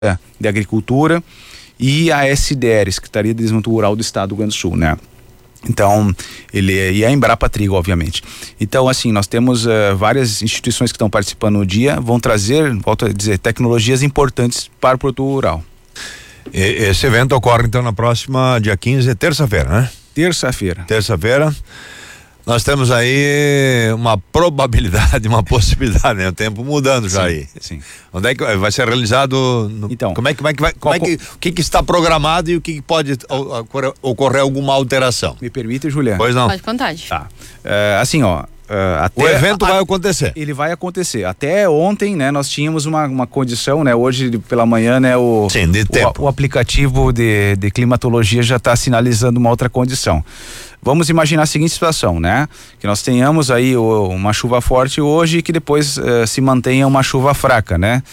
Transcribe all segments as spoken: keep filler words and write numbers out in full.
de Agricultura e a S D R, Secretaria de Desenvolvimento Rural do Estado do Rio Grande do Sul, né? Então, ele e a Embrapa Trigo, obviamente. Então, assim, nós temos uh, várias instituições que estão participando no dia, vão trazer, volto a dizer, tecnologias importantes para o produtor rural. E, esse evento ocorre, então, na próxima, dia quinze, terça-feira, né? Terça-feira. Terça-feira. Nós temos aí uma probabilidade, uma possibilidade, né? O tempo mudando já, sim, aí. Sim. Onde é que vai ser realizado? No, então, como é que, como é que vai? Como é que, o que, que está programado e o que, que pode ocorrer, ocorrer alguma alteração? Me permite, Juliana? Pois não. Pode contar. Tá. É, assim, ó. Uh, até o evento a, vai acontecer. Ele vai acontecer. Até ontem, né, nós tínhamos uma, uma condição, né, hoje pela manhã, né, o, Sim, de tempo. o, o aplicativo de, de climatologia já está sinalizando uma outra condição. Vamos imaginar a seguinte situação, né, que nós tenhamos aí o, uma chuva forte hoje e que depois uh, se mantenha uma chuva fraca, né?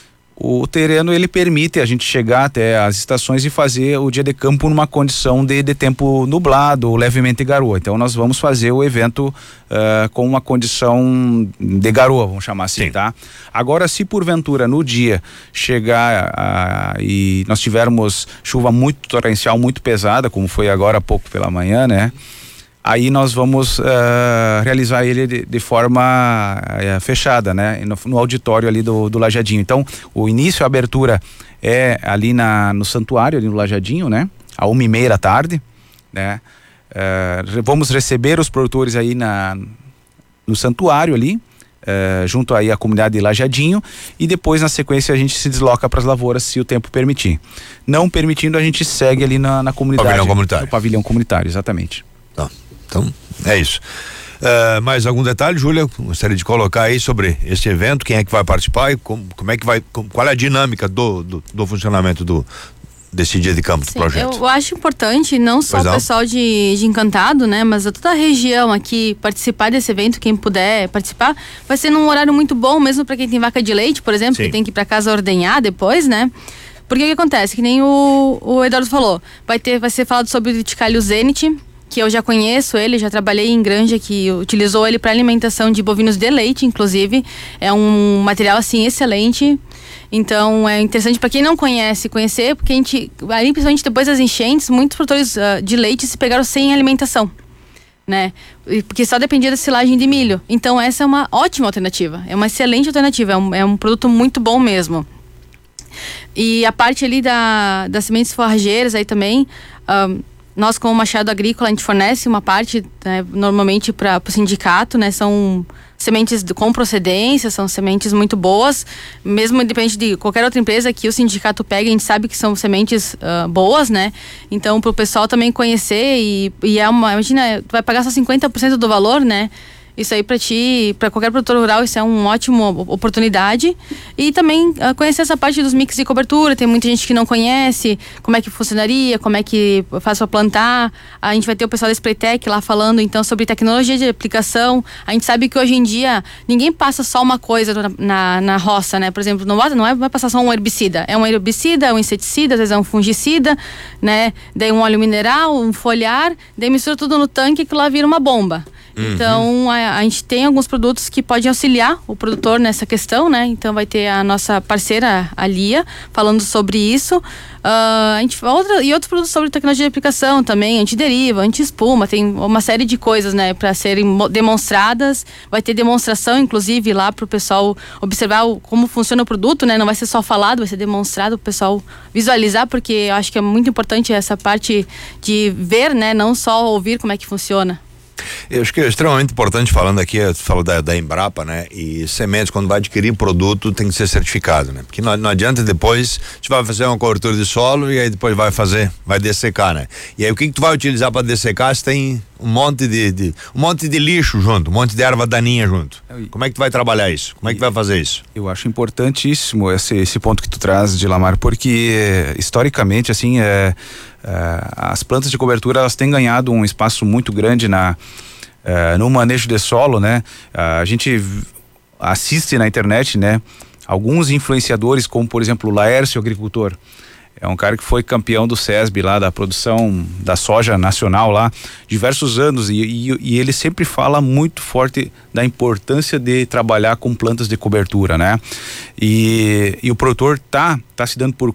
O terreno, ele permite a gente chegar até as estações e fazer o dia de campo numa condição de, de tempo nublado ou levemente garoa. Então nós vamos fazer o evento uh, com uma condição de garoa, vamos chamar assim, sim, tá? Agora, se porventura no dia chegar uh, e nós tivermos chuva muito torrencial, muito pesada, como foi agora há pouco pela manhã, né? Aí nós vamos uh, realizar ele de, de forma uh, fechada, né? No, no auditório ali do, do Lajadinho. Então, o início, a abertura é ali na, no santuário, ali no Lajadinho, né? A uma e meia da tarde, né? Uh, vamos receber os produtores aí na, no santuário ali, uh, junto aí à comunidade de Lajadinho, e depois, na sequência, a gente se desloca para as lavouras, se o tempo permitir. Não permitindo, a gente segue ali na, na comunidade. Pavilhão comunitário. No pavilhão comunitário, exatamente. Tá. Então, é isso. Uh, mais algum detalhe, Júlia? Gostaria de colocar aí sobre esse evento, quem é que vai participar e como, como é que vai, como, qual é a dinâmica do, do, do funcionamento do, desse dia de campo. Sim, do projeto? Eu acho importante não só pois o não. pessoal de, de Encantado, né, mas toda a região aqui participar desse evento, quem puder participar, vai ser num horário muito bom, mesmo para quem tem vaca de leite, por exemplo, sim, que tem que ir para casa ordenhar depois, né? Porque o que acontece? Que nem o, o Eduardo falou, vai ter, vai ser falado sobre o Triticale Zenit, que eu já conheço ele, já trabalhei em granja que utilizou ele para alimentação de bovinos de leite, inclusive. É um material, assim, excelente. Então, é interessante para quem não conhece, conhecer, porque a gente, ali, principalmente depois das enchentes, muitos produtores uh, de leite se pegaram sem alimentação, né? Porque só dependia da silagem de milho. Então, essa é uma ótima alternativa, é uma excelente alternativa, é um, é um produto muito bom mesmo. E a parte ali da, das sementes forrageiras aí também... Um, nós, como Machado Agrícola, a gente fornece uma parte, né, normalmente para o sindicato, né? São sementes de, com procedência, são sementes muito boas, mesmo independente de qualquer outra empresa que o sindicato pega, a gente sabe que são sementes uh, boas, né? Então, para o pessoal também conhecer e, e é uma, imagina, tu vai pagar só cinquenta por cento do valor, né? Isso aí para ti, para qualquer produtor rural, isso é uma ótima oportunidade. E também uh, conhecer essa parte dos mix de cobertura. Tem muita gente que não conhece como é que funcionaria, como é que faz para plantar. A gente vai ter o pessoal da Spraytec lá falando então sobre tecnologia de aplicação. A gente sabe que hoje em dia ninguém passa só uma coisa na, na, na roça, né? Por exemplo, não, não é vai passar só um herbicida. É um herbicida, é um inseticida, às vezes é um fungicida, né? Daí um óleo mineral, um foliar, daí mistura tudo no tanque que lá vira uma bomba. Então, a, a gente tem alguns produtos que podem auxiliar o produtor nessa questão, né? Então, vai ter a nossa parceira, a Lia, falando sobre isso. Uh, a gente, outra, e outros produtos sobre tecnologia de aplicação também, antideriva, anti-espuma, tem uma série de coisas, né? Para serem demonstradas. Vai ter demonstração, inclusive, lá para o pessoal observar o, como funciona o produto, né? Não vai ser só falado, vai ser demonstrado para o pessoal visualizar, porque eu acho que é muito importante essa parte de ver, né? Não só ouvir como é que funciona. Eu acho que é extremamente importante, falando aqui, eu falo da, da Embrapa, né? E sementes, quando vai adquirir produto, tem que ser certificado, né? Porque não, não adianta depois, a gente vai fazer uma cobertura de solo e aí depois vai fazer, vai dessecar, né? E aí o que que tu vai utilizar para dessecar se tem um monte de, de um monte de lixo junto, um monte de erva daninha junto? Como é que tu vai trabalhar isso? Como é que tu vai fazer isso? Eu acho importantíssimo esse, esse ponto que tu traz, Dilamar, porque historicamente, assim, é, é, as plantas de cobertura, elas têm ganhado um espaço muito grande na Uh, no manejo de solo, né? Uh, a gente assiste na internet, né? Alguns influenciadores, como por exemplo o Laércio, agricultor, É um cara que foi campeão do SESB lá, da produção da soja nacional lá, diversos anos, e, e, e ele sempre fala muito forte da importância de trabalhar com plantas de cobertura, né? E, e o produtor tá, tá se dando por